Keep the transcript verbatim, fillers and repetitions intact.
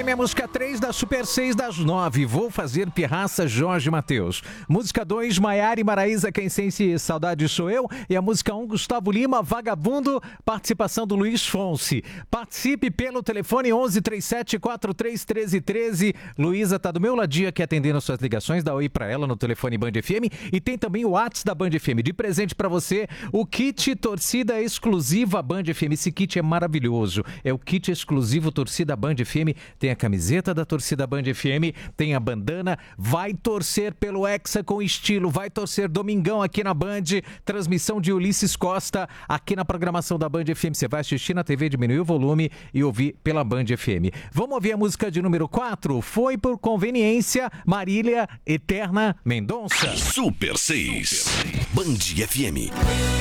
M, a música três da Super seis das nove. Vou fazer pirraça, Jorge Mateus. Música dois, Maiara e Maraísa, quem sente saudade sou eu. E a música um, Gustavo Lima, Vagabundo, participação do Luiz Fonsi. Participe pelo telefone onze, trinta e sete, quarenta e três, treze, treze. Luísa tá do meu ladinho aqui atendendo as suas ligações. Dá oi pra ela no telefone Band F M. E tem também o WhatsApp da Band F M. De presente pra você, o kit torcida exclusiva Band F M. Esse kit é maravilhoso. É o kit exclusivo torcida Band F M. Tem a camiseta da torcida Band F M, tem a bandana. Vai torcer pelo Hexa com estilo. Vai torcer domingão aqui na Band. Transmissão de Ulisses Costa aqui na programação da Band F M. Você vai assistir na T V, diminuir o volume e ouvir pela Band F M. Vamos ouvir a música de número quatro. Foi por conveniência, Marília Eterna Mendonça. Super seis, Band F M.